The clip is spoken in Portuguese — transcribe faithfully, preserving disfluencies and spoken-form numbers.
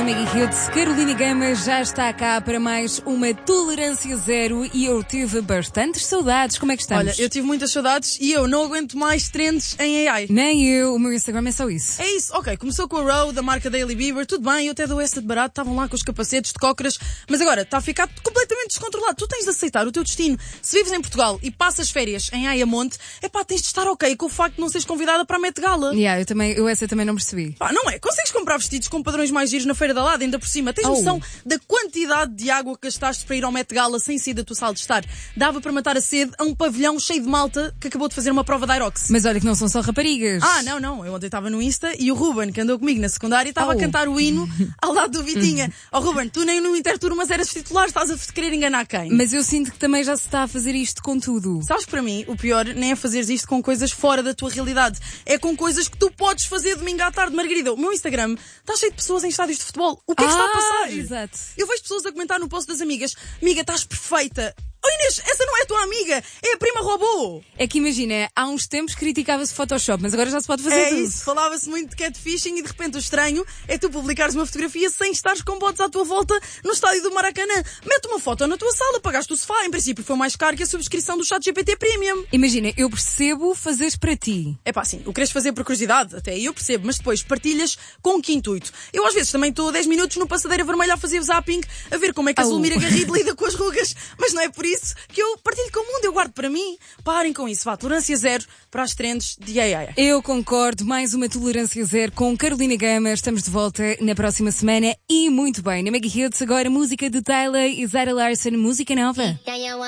Maggie Hits. Carolina Gama já está cá para mais uma Tolerância Zero e eu tive bastantes saudades. Como é que estamos? Olha, eu tive muitas saudades e eu não aguento mais trends em A I. Nem eu, o meu Instagram é só isso. É isso, ok, começou com a Row, da marca Daily Bieber, tudo bem, eu até dou essa de barato, estavam lá com os capacetes de cócoras, mas agora está a ficar completamente descontrolado. Tu tens de aceitar o teu destino. Se vives em Portugal e passas férias em Ayamonte, é pá, tens de estar ok com o facto de não seres convidada para a Met Gala. Yeah, eu, também, eu essa também não percebi. Pá, não é? Consegues comprar vestidos com padrões mais giros na Feira da Lada, ainda por cima? Tens Oh. noção da quantidade de água que gastaste para ir ao Met Gala sem sair da tua sala de estar? Dava para matar a sede a um pavilhão cheio de malta que acabou de fazer uma prova de Aerox. Mas olha que não são só raparigas. Ah, não, não. Eu ontem estava no Insta e o Ruben, que andou comigo na secundária, estava Oh. a cantar o hino ao lado do Vitinha. Ó oh, Ruben, tu nem no Interturmas eras titular, estás a querer enganar quem? Mas eu sinto que também já se está a fazer isto com tudo. Sabes que para mim, o pior nem é fazeres isto com coisas fora da tua realidade. É com coisas que tu podes fazer domingo à tarde. Margarida, o meu Instagram está cheio de pessoas em estádios de futebol. O que é que ah, está a passar? Exato. Eu vejo pessoas a comentar no post das amigas: amiga, estás perfeita. Oh Inês, essa não é a tua amiga, é a prima robô. É que imagina, há uns tempos criticava-se Photoshop, mas agora já se pode fazer É tudo. isso, falava-se muito de catfishing e de repente o estranho é tu publicares uma fotografia sem estares com bots à tua volta no estádio do Maracanã. Mete uma foto na tua sala, pagaste o sofá, em princípio foi mais caro que a subscrição do ChatGPT Premium. Imagina, eu percebo fazeres para ti. É pá, sim, o queres fazer por curiosidade, até aí eu percebo, mas depois partilhas com que intuito? Eu às vezes também estou dez minutos no Passadeira Vermelha a fazer zapping, a ver como é que a Oh. Zulmira Garrido lida com as rugas, mas não é por isso que eu partilho com o mundo, eu guardo para mim. Parem com isso, vá, tolerância zero para as trends de A I. Eu concordo, mais uma Tolerância Zero com Carolina Gama. Estamos de volta na próxima semana e muito bem. Na Maggie Hits agora música de Tyler e Zara Larson, música nova.